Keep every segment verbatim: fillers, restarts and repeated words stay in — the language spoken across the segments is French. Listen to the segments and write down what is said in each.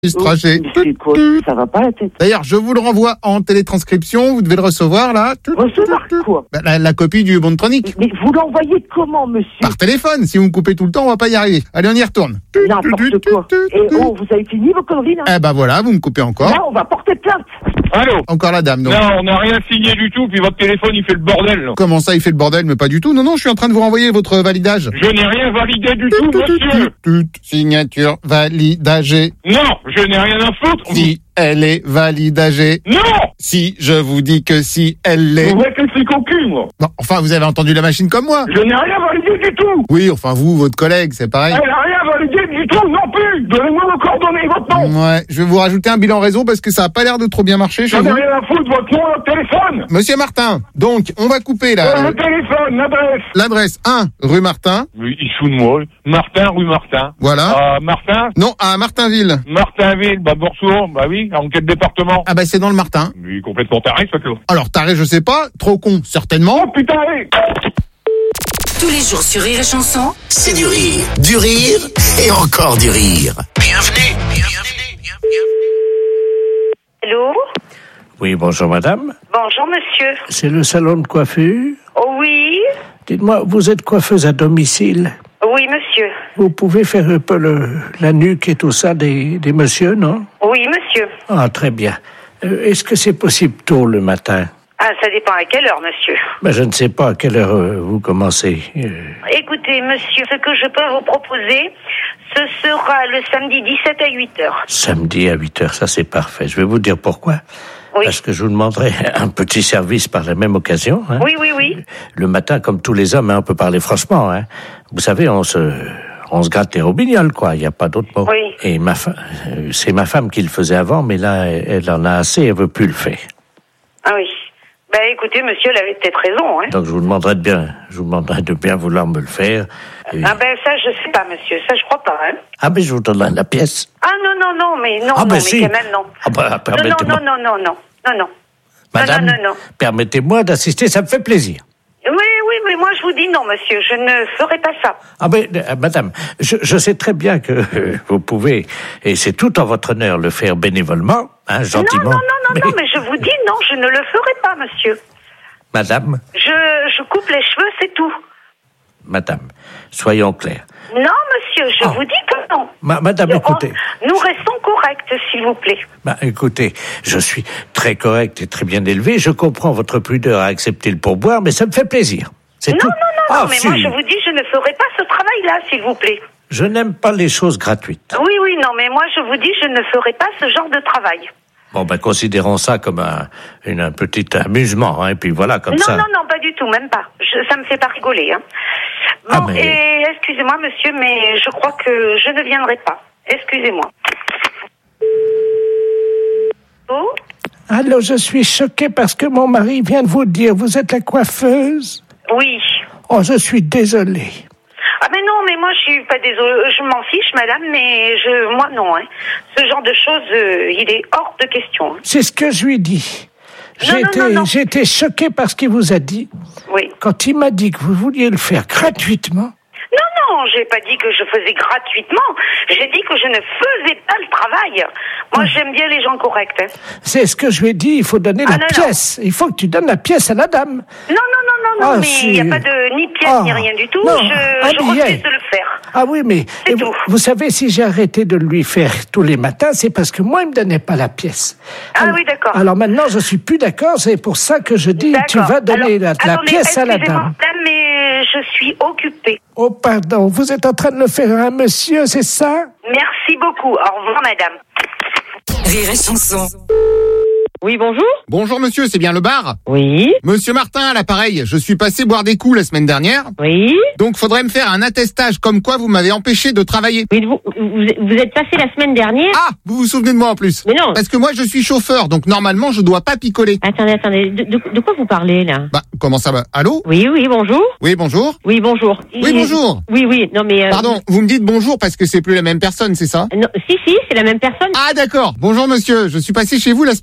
Ce trajet. C'est quoi? Ça va pas la tête. D'ailleurs, je vous le renvoie en télétranscription. Vous devez le recevoir là. Recevoir quoi? Bah, la, la copie du bon de chronique. Mais vous l'envoyez comment, monsieur? Par téléphone. Si vous me coupez tout le temps, on va pas y arriver. Allez, on y retourne. N'importe quoi. Et oh, vous avez fini vos conneries là? Eh ben voilà, vous me coupez encore. Là, on va porter plainte. Allô? Encore la dame, donc. Non, on n'a rien signé du tout, puis votre téléphone, il fait le bordel. Là. Comment ça, il fait le bordel? Mais pas du tout. Non, non, je suis en train de vous renvoyer votre validage. Je n'ai rien validé du tout, monsieur. Signature validagée. Non, je n'ai rien à foutre. Si elle est validagée. Non. Si je vous dis que si elle l'est. Vous voyez que c'est cocu, moi. Non, enfin, vous avez entendu la machine comme moi. Je n'ai rien validé du tout. Oui, enfin, vous, votre collègue, c'est pareil. Elle n'a rien validé du tout, non plus. Donnez-moi vos coordonnées, votre nom. Ouais, je vais vous rajouter un bilan réseau parce que ça a pas l'air de trop bien marcher chez Je vous. n'ai rien à foutre, votre nom, votre téléphone. Monsieur Martin, donc, on va couper là. Euh, le téléphone, l'adresse. L'adresse un, rue Martin. Oui, il se fout de moi. Martin, rue Martin. Voilà. Euh, Martin. Non, à Martinville. Martinville, bah, Boursour, bah oui, en quel département? Ah bah c'est dans le Martin. Il est complètement taré, ça, Claude. Alors, taré, je sais pas. Trop con, certainement. Oh, putain, allez. Tous les jours sur Rire et Chanson, C'est du rire, du rire et encore du rire. Bienvenue, bienvenue, bienvenue. Allô? Oui, bonjour madame. Bonjour monsieur. C'est le salon de coiffure. Oh oui? Dites-moi, vous êtes coiffeuse à domicile. Oui monsieur. Vous pouvez faire un peu le, la nuque et tout ça des, des messieurs, non? Oui monsieur. Ah, très bien. Euh, est-ce que c'est possible tôt le matin? Ah, ça dépend à quelle heure monsieur. Ben, je ne sais pas à quelle heure euh, vous commencez. Euh, Écoutez monsieur, ce que je peux vous proposer, ce sera le samedi dix-sept à huit heures. samedi à huit heures, ça c'est parfait. Je vais vous dire pourquoi. Oui. Parce que je vous demanderai un petit service par la même occasion. Hein. Oui, oui, oui. Le matin, comme tous les hommes, hein, on peut parler franchement. Hein. Vous savez, on se, on se gratte les robignoles, quoi. Il n'y a pas d'autre mot. Oui. Et ma fa... c'est ma femme qui le faisait avant, mais là, elle en a assez, elle veut plus le faire. Ah oui. Ben écoutez monsieur, elle avait peut-être raison. Hein. Donc je vous demanderai de bien, je vous demanderai de bien vouloir me le faire. Et... Ah ben ça, je sais pas monsieur, ça je crois pas. Hein. Ah ben je vous donnerai la pièce. Ah non, non, non, mais non, Ah, non, ben, mais si. quand même non. Ah ben, non, permettez-moi. non, non, non, non, non, non. Madame, non, non, non. permettez-moi d'assister, ça me fait plaisir. Oui, oui, mais moi je vous dis non monsieur, je ne ferai pas ça. Ah ben, euh, madame, je, je sais très bien que euh, vous pouvez, et c'est tout en votre honneur, le faire bénévolement, hein, gentiment. Non, non, non, non, mais... non, mais je vous dis non, je ne le ferai pas monsieur. Madame, Je, je coupe les cheveux, c'est tout. madame, soyons clairs. Non monsieur, je Oh. vous dis que non. Ma- madame, Nous- écoutez. Nous restons corrects, s'il vous plaît. Bah, écoutez, je suis très correct et très bien élevé, je comprends votre pudeur à accepter le pourboire, mais ça me fait plaisir. C'est Non, tout. non, non, Ah, non, mais si. moi je vous dis, je ne ferai pas ce travail-là, s'il vous plaît. Je n'aime pas les choses gratuites. Oui, oui, non, mais moi je vous dis, je ne ferai pas ce genre de travail. Bon, ben, considérons ça comme un, une, un petit amusement, hein, et puis voilà, comme non, ça. non, non, pas du tout, même pas. Je, ça me fait pas rigoler, hein. Bon, Ah, mais- et excusez-moi, monsieur, mais je crois que je ne viendrai pas. Excusez-moi. Oh? Allô, je suis choqué parce que mon mari vient de vous dire, vous êtes la coiffeuse? Oui. Oh, je suis désolé. Ah mais non, mais moi je suis pas désolée, je m'en fiche madame, mais je, moi non, hein. Ce genre de choses, euh, il est hors de question. C'est ce que je lui dis. Non, J'ai non, été, non, non. j'ai été choqué par ce qu'il vous a dit. Oui. Quand il m'a dit que vous vouliez le faire gratuitement. Non, non, j'ai pas dit que je faisais gratuitement, j'ai dit que je ne faisais pas le travail. Moi j'aime bien les gens corrects. Hein. C'est ce que je lui ai dit, il faut donner Ah, la non, non. pièce. Il faut que tu donnes la pièce à la dame. Non, non, non, non, non, Ah, mais si. il n'y a pas de ni pièce Ah, ni rien du tout, non, je, je habillé. refuse de le faire. Ah oui, mais C'est et vous, tout. vous savez, si j'ai arrêté de lui faire tous les matins, c'est parce que moi, il me donnait pas la pièce. Ah alors, oui, d'accord. Alors maintenant, je suis plus d'accord, c'est pour ça que je dis, tu D'accord. vas donner Alors, la, la attendez, pièce à la excusez-moi, dame. madame, mais je suis occupée. Oh, pardon, vous êtes en train de le faire à un monsieur, c'est ça? Merci beaucoup. Au revoir, madame. Rire et Chanson. Oui, bonjour. Bonjour monsieur, c'est bien le bar? Oui, Monsieur Martin à l'appareil, je suis passé boire des coups la semaine dernière. oui. Donc faudrait me faire un attestage comme quoi vous m'avez empêché de travailler. Mais vous, vous, vous êtes passé la semaine dernière. Ah, vous vous souvenez de moi en plus? Mais non. Parce que moi je suis chauffeur, donc normalement je dois pas picoler. Attendez, attendez. De, de- de quoi vous parlez, là? Bah, comment ça va? Allô? Oui, oui, bonjour. Oui, bonjour. Oui, bonjour. Oui, bonjour. Oui, oui, non, mais... euh, Pardon, vous me dites bonjour parce que c'est plus la même personne, c'est ça? Non, si, si, c'est la même personne. Ah d'accord. Bonjour monsieur, je suis passé chez vous la semaine dernière.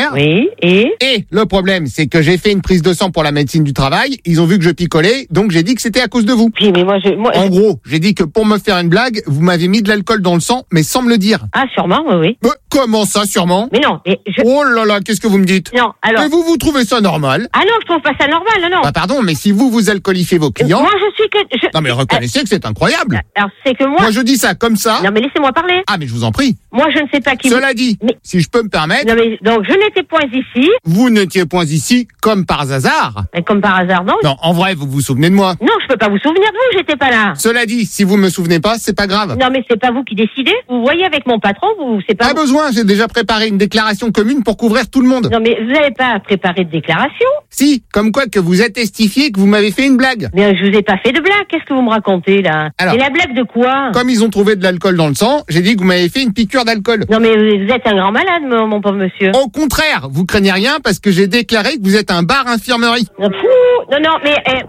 infirmière. Oui, et Et le problème, c'est que j'ai fait une prise de sang pour la médecine du travail. Ils ont vu que je picolais, donc j'ai dit que c'était à cause de vous. puis mais moi je moi En gros, j'ai dit que pour me faire une blague, vous m'avez mis de l'alcool dans le sang, mais sans me le dire. ah sûrement oui oui. Mais comment ça, sûrement? Mais non, mais je Oh là là, qu'est-ce que vous me dites? non, alors Mais vous, vous trouvez ça normal? ah non, je trouve pas ça normal, non non. Bah pardon, mais si vous, vous alcoolifiez vos clients... Moi je suis que je Non mais reconnaissez que c'est incroyable. alors c'est que moi Moi je dis ça comme ça. non mais laissez-moi parler. Ah mais je vous en prie. Moi je ne sais pas qui Cela dit, Mais- si je peux me permettre, non mais donc je n'étais point ici, vous n'étiez point ici comme par hasard. mais comme par hasard non. Non, en vrai, vous vous souvenez de moi. Non, je peux pas vous souvenir de vous, j'étais pas là. Cela dit, si vous me souvenez pas, c'est pas grave. Non mais c'est pas vous qui décidez. Vous voyez avec mon patron, vous c'est pas Pas vous. besoin, j'ai déjà préparé une déclaration commune pour couvrir tout le monde. Non mais vous n'avez pas préparé de déclaration. Si, comme quoi que vous attestifiez que vous m'avez fait une blague. Mais je vous ai pas fait de blague. Qu'est-ce que vous me racontez là? Alors- Et la blague de quoi? Comme ils ont trouvé de l'alcool dans le sang, j'ai dit que vous m'avez fait une piqûre d'alcool. Non mais vous vous êtes un grand malade, mon, mon pauvre monsieur. Au contraire, vous craignez rien parce que j'ai déclaré que vous êtes un bar infirmerie. Non, fou. non, non, mais eh,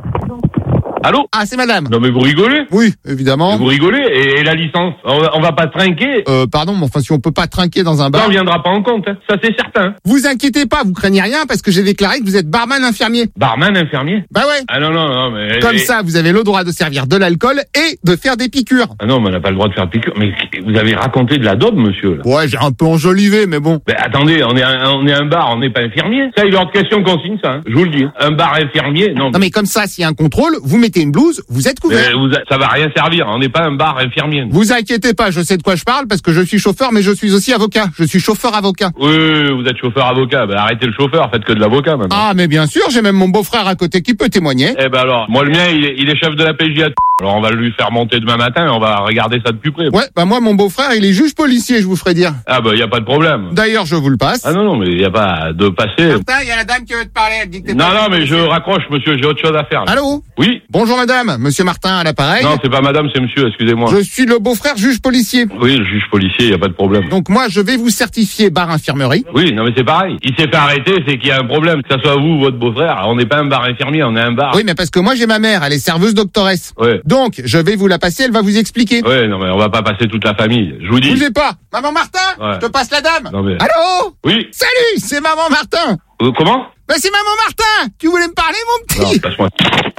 Allô? Ah, c'est madame. Non mais vous rigolez? Oui, évidemment. Vous rigolez? Et, et la licence? On va, on va pas trinquer? Euh, pardon, mais enfin, si on peut pas trinquer dans un Ça bar. ne viendra pas en compte, hein. Ça c'est certain. Vous inquiétez pas, vous craignez rien parce que j'ai déclaré que vous êtes barman infirmier. Barman infirmier? Bah ouais. Ah non, non, non, mais... Comme et- ça, vous avez le droit de servir de l'alcool et de faire des piqûres. Ah non, mais on n'a pas le droit de faire de piqûre. Mais vous avez raconté de la daube, monsieur, là. Ouais, j'ai un peu enjolivé, mais bon. Mais attendez, on est un, on est un bar, on n'est pas infirmier. Ça, il est hors de question qu'on signe ça, hein. Je vous le dis. Un bar infirmier, non. Non mais comme ça, s'il y a un contrôle, vous mettez une blouse, vous êtes Mais couvert. vous a- ça va rien servir. On n'est pas un bar infirmier. Vous inquiétez pas, je sais de quoi je parle parce que je suis chauffeur, mais je suis aussi avocat. Je suis chauffeur-avocat. Oui, oui, vous êtes chauffeur-avocat. Ben, arrêtez le chauffeur, faites que de l'avocat, maintenant. Ah, mais bien sûr, j'ai même mon beau-frère à côté qui peut témoigner. Eh ben alors, moi le mien, il est, il est chef de la P J à. Alors on va lui faire monter demain matin et on va regarder ça de plus près. Ouais, bah moi, mon beau-frère, il est juge policier, je vous ferai dire. Ah ben, il y a pas de problème. D'ailleurs, je vous le passe. Ah non, non, mais il y a pas de passer. Martin, il y a la dame qui veut te parler, elle dit que t'es Non, pas non, juge mais je policier. raccroche, monsieur, j'ai autre chose à faire. là. Allô? Oui? Bonjour madame, monsieur Martin à l'appareil. Non, c'est pas madame, c'est monsieur, excusez-moi. Je suis le beau-frère juge policier. Oui, le juge policier, il y a pas de problème. Donc moi, je vais vous certifier bar infirmerie. Oui, non mais c'est pareil. Il s'est fait arrêter, c'est qu'il y a un problème. Que ça soit vous ou votre beau-frère, on n'est pas un bar infirmier, on est un bar. Oui, mais parce que moi, j'ai ma mère, elle est serveuse doctoresse. Ouais. Donc, je vais vous la passer, elle va vous expliquer. Ouais, non mais on va pas passer toute la famille. Je vous dis. Bougez pas. Maman Martin, Ouais. je te passe la dame. Non, mais- Allô? Oui. Salut, c'est Maman Martin. Euh, comment? Bah, c'est Maman Martin. Tu voulais me parler, mon Non, petit? passe-moi.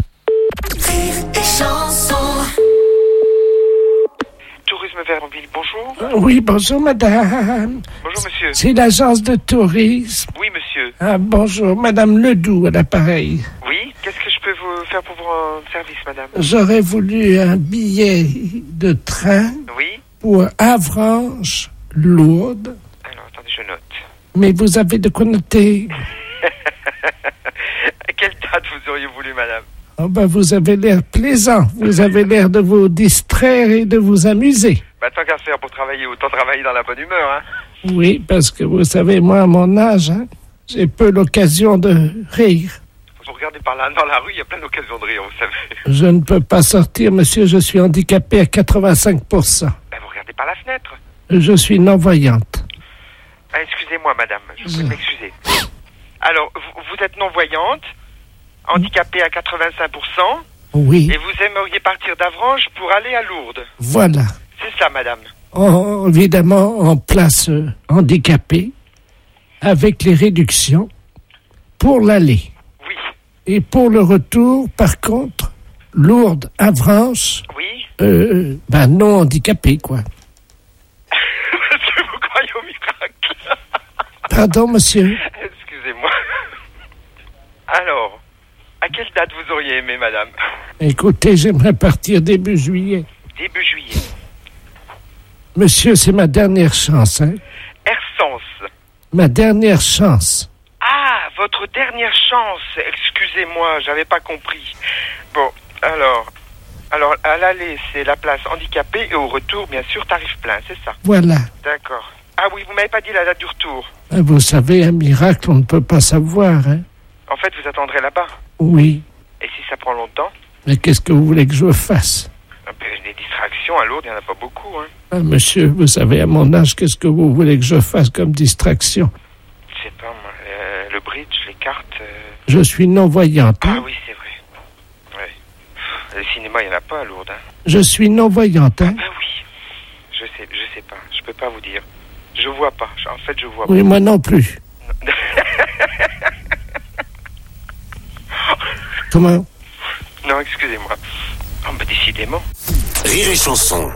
Tourisme Vernonville, bonjour. Oui, bonjour madame. Bonjour monsieur. C'est l'agence de tourisme. Oui monsieur. Ah, bonjour, madame Ledoux à l'appareil. Oui, qu'est-ce que je peux vous faire pour vous rendre service madame? J'aurais voulu un billet de train Oui. pour Avranches, Lourdes. Alors attendez, je note. Mais vous avez de quoi noter. À quelle date vous auriez voulu madame? Oh ben, vous avez l'air plaisant. Vous avez l'air de vous distraire et de vous amuser. Bah tant qu'à faire pour travailler, autant travailler dans la bonne humeur, hein. Oui, parce que vous savez, moi, à mon âge, hein, j'ai peu l'occasion de rire. Vous regardez par là, dans la rue, il y a plein d'occasions de rire, vous savez. Je ne peux pas sortir, monsieur, je suis handicapé à quatre-vingt-cinq pour cent. Bah vous regardez par la fenêtre. Je suis non-voyante. Ah, excusez-moi madame, je vous prie de m'excuser. Alors, vous, vous êtes non-voyante, handicapée à quatre-vingt-cinq pour cent, Oui, et vous aimeriez partir d'Avranches pour aller à Lourdes. voilà. C'est ça madame. En- évidemment, en place euh, handicapée, avec les réductions, pour l'aller. Oui. Et pour le retour, par contre, Lourdes, Avranches, Oui. euh, ben non handicapé, quoi. Est-ce que vous croyez au miracle? Pardon, monsieur. Excusez-moi. Alors, à quelle date vous auriez aimé, madame? Écoutez, j'aimerais partir début juillet. Début juillet. Monsieur, c'est ma dernière chance, hein. Ersens. Ma dernière chance. Ah, votre dernière chance. Excusez-moi, j'avais pas compris. Bon, alors... Alors, à l'aller, c'est la place handicapée, et au retour, bien sûr, tarif plein, c'est ça? Voilà. D'accord. Ah oui, vous m'avez pas dit la date du retour. Ah, vous savez, un miracle, on ne peut pas savoir, hein. En fait, vous attendrez là-bas. Oui. Et si ça prend longtemps? Mais qu'est-ce que vous voulez que je fasse? Ah ben, des distractions à Lourdes, il n'y en a pas beaucoup, hein. Ah, monsieur, vous savez, à mon âge, qu'est-ce que vous voulez que je fasse comme distraction? Je sais pas, moi, euh, le bridge, les cartes... euh, Je suis non-voyante, Ah hein. oui, c'est vrai. Ouais. Pff, le cinéma, il n'y en a pas à Lourdes, hein. Je suis non-voyante, hein. Ah oui. Je sais, je sais pas. Je peux pas vous dire. Je vois pas. En fait, je vois Oui, pas. moi non plus. Comment? Non, excusez-moi. Oh, bah, décidément. Rire et chanson.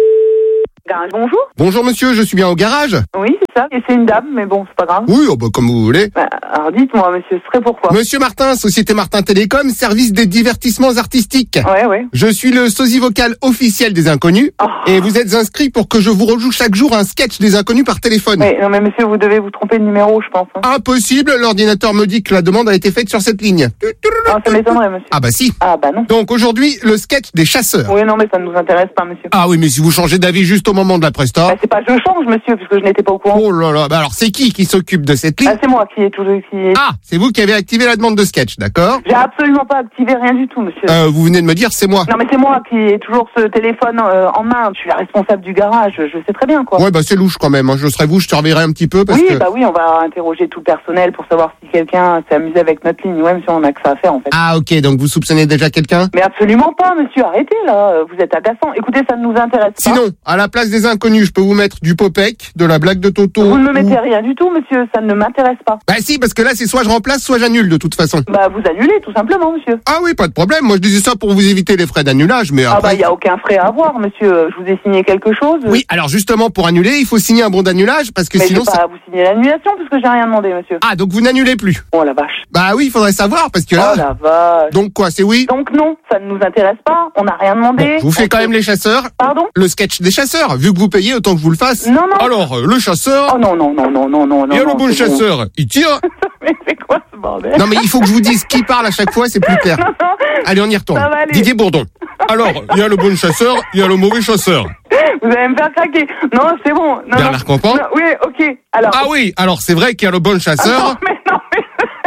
Bonjour. Bonjour monsieur, je suis bien au garage? Oui, c'est ça. Et c'est une dame, mais bon, c'est pas grave. Oui, oh bah, comme vous voulez. Bah, alors dites-moi, monsieur, ce serait pourquoi? Monsieur Martin, Société Martin Télécom, service des divertissements artistiques. Ouais, ouais. Je suis le sosie vocal officiel des Inconnus. Oh. Et vous êtes inscrit pour que je vous rejoue chaque jour un sketch des Inconnus par téléphone. Mais, non, mais monsieur, vous devez vous tromper de numéro, je pense. Hein. Impossible, l'ordinateur me dit que la demande a été faite sur cette ligne. Ah, ça m'étonnerait, monsieur. Ah bah si. Ah, bah non. Donc aujourd'hui, le sketch des chasseurs. Oui, non, mais ça ne nous intéresse pas, monsieur. Ah oui, mais si vous changez d'avis juste au moment de la presta... Bah, c'est pas je change, monsieur, puisque je n'étais pas au courant. Oh là là, bah alors c'est qui qui s'occupe de cette ligne? Ah, c'est moi qui ai toujours... Qui est... Ah, c'est vous qui avez activé la demande de sketch, d'accord? J'ai absolument pas activé rien du tout, monsieur. Euh, vous venez de me dire, c'est moi. Non, mais c'est moi qui ai toujours ce téléphone euh, en main. Je suis la responsable du garage, je sais très bien, quoi. Ouais, bah c'est louche quand même. Hein. Je serais vous, je te reverrai un petit peu parce oui, que... bah oui, on va interroger tout le personnel pour savoir si quelqu'un s'est amusé avec notre ligne. Ouais, monsieur, on a que ça à faire, en fait. Ah ok, donc vous soupçonnez déjà quelqu'un? Mais absolument pas, monsieur, arrêtez, là. Vous êtes agaçant. Écoutez, ça ne nous intéresse pas. Sinon, à la place des Inconnus, je peux vous mettre du Popek, de la blague de Toto... Vous ne me mettez ou... rien du tout, monsieur, ça ne m'intéresse pas. Bah si, parce que là, c'est soit je remplace, soit j'annule de toute façon. Bah vous annulez, tout simplement, monsieur. Ah oui, pas de problème. Moi, je disais ça pour vous éviter les frais d'annulage, mais Ah après... bah il y a aucun frais à avoir, monsieur. Je vous ai signé quelque chose. Oui, alors justement, pour annuler, il faut signer un bon d'annulage, parce que Mais sinon... je vais pas ça... vous signer l'annulation, puisque j'ai rien demandé, monsieur. Ah, donc vous n'annulez plus? Oh la vache. Bah oui, il faudrait savoir, parce que là... Oh la vache. Donc quoi, c'est oui? Donc non, ça ne nous intéresse pas, on n'a rien demandé. Bon, je vous fais On quand peut- même les chasseurs. Pardon? Le sketch des chasseurs, vu que vous payez, autant que je vous le fasse. Non, non. Alors, euh, le chasseur... Oh non, non, non, non, non, non, non. Il y a le non, bon c'est chasseur, il tire. Mais c'est quoi ce bordel? Non mais il faut que je vous dise qui parle à chaque fois, c'est plus clair. Non, non. Allez, on y retourne. Ça va aller. Didier Bourdon. Alors, il y a le bon chasseur, il y a le mauvais chasseur. Vous allez me faire craquer. Non, c'est bon. Non, Bernard non. Campan. Non, oui, ok. Alors. Ah oui, alors c'est vrai qu'il y a le bon Ah, chasseur, non, mais non, mais...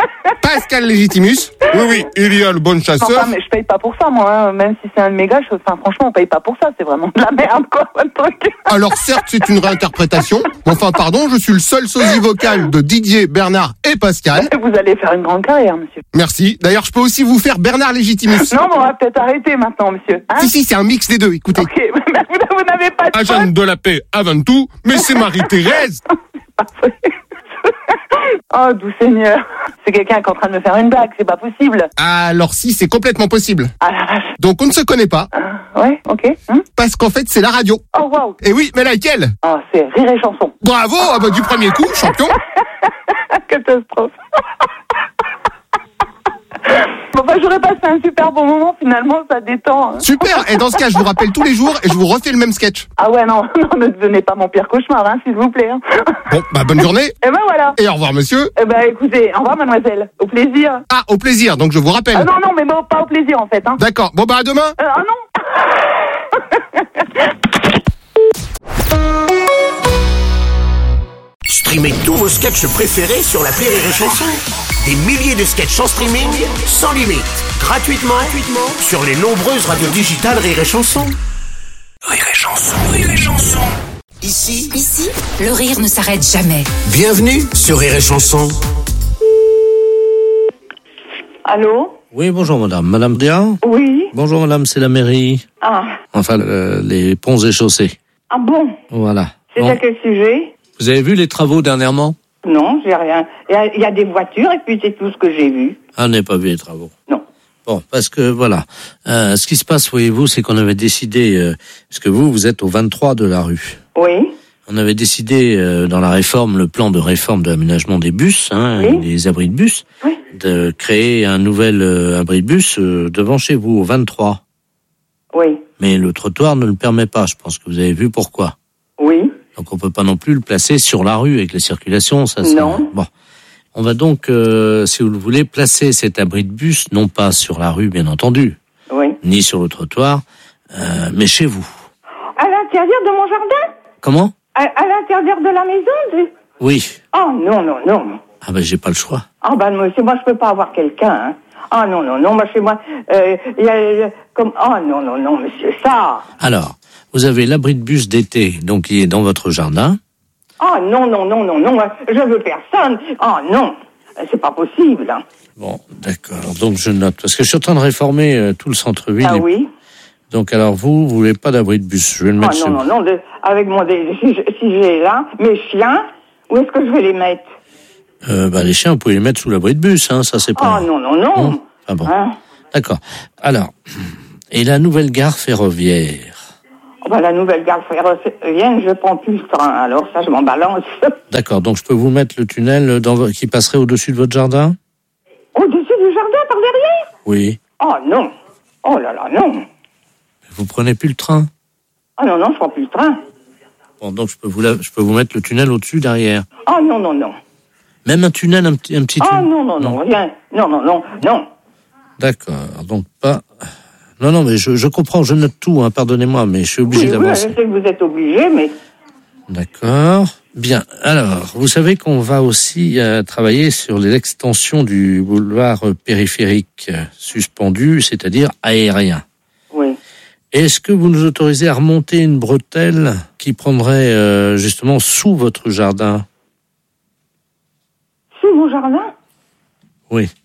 Pascal Légitimus. Oui, oui, il y a le bon chasseur. Enfin, mais je paye pas pour ça, moi. Hein. Même si c'est un de mes gars, je... enfin, franchement, on paye pas pour ça. C'est vraiment de la merde, quoi, votre truc. Alors certes, c'est une réinterprétation. Enfin, pardon, je suis le seul sosie vocal de Didier, Bernard et Pascal. Vous allez faire une grande carrière, monsieur. Merci. D'ailleurs, je peux aussi vous faire Bernard Légitimus. Non, mais on va peut-être arrêter maintenant, monsieur. Hein? Si, si, c'est un mix des deux, écoutez. Ok, mais vous, vous n'avez pas de Agent de la paix avant tout, mais c'est Marie-Thérèse. Parfait. Oh, doux Seigneur. C'est quelqu'un qui est en train de me faire une blague, c'est pas possible. Alors si, c'est complètement possible. Ah la vache. Donc on ne se connaît pas, Ah, ouais, ok. Hein? parce qu'en fait, c'est la radio. Oh, waouh. Et oui, mais laquelle? Oh, c'est Rire et Chanson. Bravo, ah bah, du premier coup, champion. Catastrophe. Bon, bah, j'aurais passé un super bon moment, finalement, ça détend. Hein. Super. Et dans ce cas, je vous rappelle tous les jours et je vous refais le même sketch. Ah ouais, non, non, ne devenez pas mon pire cauchemar, hein, s'il vous plaît. Hein. Bon, bah bonne journée. Et ben voilà. Et au revoir, monsieur. Eh ben écoutez, au revoir, mademoiselle. Au plaisir. Ah, au plaisir. Donc je vous rappelle. Ah non, non, mais bon, pas au plaisir, en fait. Hein. D'accord. Bon bah à demain. Euh, ah non. Streamez tous vos sketchs préférés sur l'appli Rire et Chanson. Des milliers de sketchs en streaming, sans limite, gratuitement, gratuitement sur les nombreuses radios digitales Rire et Chanson. Rire et Chanson, Rire et Chanson. Ici, Ici, le rire ne s'arrête jamais. bienvenue sur Rire et Chanson. Allô? Oui, bonjour madame. Madame Dia? Oui. Bonjour madame, c'est la mairie. Ah, Enfin, euh, les ponts et chaussées. ah bon? Voilà. C'est Bon. à quel sujet? Vous avez vu les travaux dernièrement? Non, j'ai rien. Il y, a, il y a des voitures et puis c'est tout ce que j'ai vu. Ah, on n'a pas vu les travaux. Non. Bon, parce que voilà, euh, ce qui se passe, voyez-vous, c'est qu'on avait décidé, euh, parce que vous, vous êtes au vingt-trois de la rue. Oui. On avait décidé euh, dans la réforme, le plan de réforme de l'aménagement des bus, hein, Oui. des abris de bus, Oui. de créer un nouvel euh, abri de bus euh, devant chez vous, au vingt-trois. Oui. Mais le trottoir ne le permet pas, je pense que vous avez vu pourquoi. Oui. Donc on peut pas non plus le placer sur la rue avec les circulations, ça. ça Non. Bon, on va donc, euh, si vous le voulez, placer cet abri de bus non pas sur la rue, bien entendu, Oui. ni sur le trottoir, euh, mais chez vous. À l'intérieur de mon jardin? Comment? À, à l'intérieur de la maison? de- Oui. Oh non, non, non. Ah ben j'ai pas le choix. Ah ben monsieur, moi je peux pas avoir quelqu'un. Hein. Ah non, non, non, moi chez moi, euh, il y a euh, comme... Oh non, non, non, monsieur, ça... Alors, vous avez l'abri de bus d'été, donc qui est dans votre jardin. Oh non, non, non, non, non, moi, je veux personne. Oh non, c'est pas possible. Hein. Bon, d'accord. Donc je note, parce que je suis en train de réformer euh, tout le centre-ville. Ah et- oui. Donc alors vous, vous voulez pas d'abri de bus? Je vais le Oh mettre non, chez non, vous. non, de, avec mon... dé- Si, je- si j'ai là mes chiens, où est-ce que je vais les mettre? Euh, bah les chiens, vous pouvez les mettre sous l'abri de bus, hein. Ça c'est pas. Oh non, non, non. Ah bon. Hein? D'accord. Alors, et la nouvelle gare ferroviaire? Oh, ben, la nouvelle gare ferroviaire, je prends plus le train, alors ça, je m'en balance. D'accord, donc je peux vous mettre le tunnel dans, qui passerait au-dessus de votre jardin? Au-dessus du jardin, par derrière? Oui. Oh non. Oh là là, non. Vous prenez plus le train? Ah non, non, je prends plus le train. Bon, donc je peux vous, la, je peux vous mettre le tunnel au-dessus, derrière? Ah non, non, non. Même un tunnel, un petit, un petit tunnel? Ah non, non, non, rien. Non, non, non, non. D'accord, donc pas... Non, non, mais je, je comprends, je note tout, hein, pardonnez-moi, mais je suis obligé oui, d'avancer. Oui, je sais que vous êtes obligé, mais... D'accord. Bien, alors, vous savez qu'on va aussi euh, travailler sur l'extension du boulevard périphérique euh, suspendu, c'est-à-dire aérien. Oui. Est-ce que vous nous autorisez à remonter une bretelle qui prendrait euh, justement sous votre jardin? Sous mon jardin? Oui.